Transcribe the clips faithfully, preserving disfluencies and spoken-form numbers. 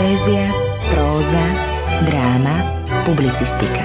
Poézia, próza, dráma, publicistika.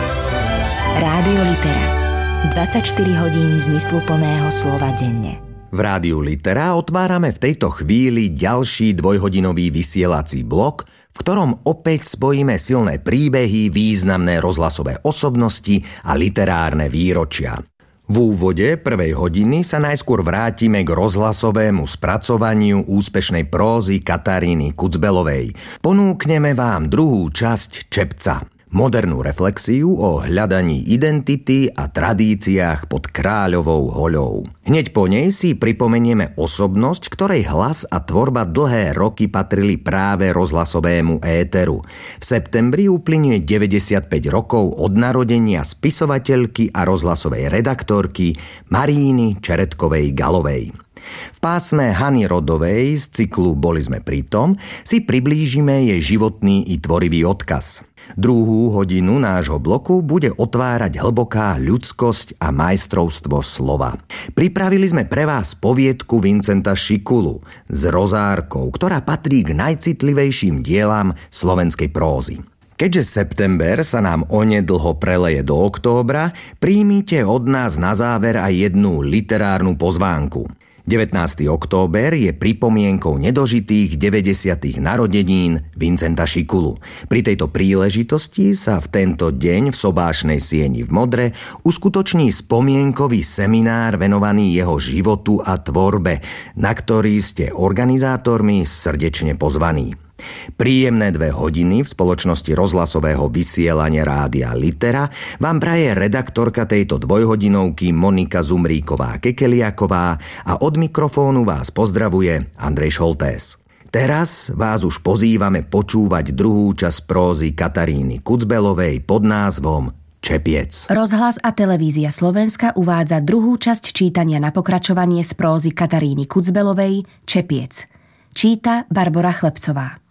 Rádio Litera. dvadsaťštyri hodín zmysluplného slova denne. V Rádiu Litera otvárame v tejto chvíli ďalší dvojhodinový vysielací blok, v ktorom opäť spojíme silné príbehy, významné rozhlasové osobnosti a literárne výročia. V úvode prvej hodiny sa najskôr vrátime k rozhlasovému spracovaniu úspešnej prózy Kataríny Kucbelovej. Ponúkneme vám druhú časť Čepca. Modernú reflexiu o hľadaní identity a tradíciách pod Kráľovou hoľou. Hneď po nej si pripomenieme osobnosť, ktorej hlas a tvorba dlhé roky patrili práve rozhlasovému éteru. V septembri uplynie deväťdesiatpäť rokov od narodenia spisovateľky a rozhlasovej redaktorky Maríny Čeretkovej-Galovej. V pásme Hany Rodovej z cyklu Boli sme pritom si priblížime jej životný i tvorivý odkaz. Druhú hodinu nášho bloku bude otvárať hlboká ľudskosť a majstrovstvo slova. Pripravili sme pre vás poviedku Vincenta Šikulu s Rozárkou, ktorá patrí k najcitlivejším dielam slovenskej prózy. Keďže september sa nám onedlho preleje do októbra, príjmite od nás na záver aj jednu literárnu pozvánku. devätnásteho október je pripomienkou nedožitých deväťdesiatych narodenín Vincenta Šikulu. Pri tejto príležitosti sa v tento deň v Sobášnej sieni v Modre uskutoční spomienkový seminár venovaný jeho životu a tvorbe, na ktorý ste organizátormi srdečne pozvaní. Príjemné dve hodiny v spoločnosti rozhlasového vysielania Rádia Litera vám praje redaktorka tejto dvojhodinovky Monika Zumríková-Kekeliaková a od mikrofónu vás pozdravuje Andrej Šoltés. Teraz vás už pozývame počúvať druhú časť prózy Kataríny Kucbelovej pod názvom Čepiec. Rozhlas a televízia Slovenska uvádza druhú časť čítania na pokračovanie z prózy Kataríny Kucbelovej Čepiec. Číta Barbora Chlebcová.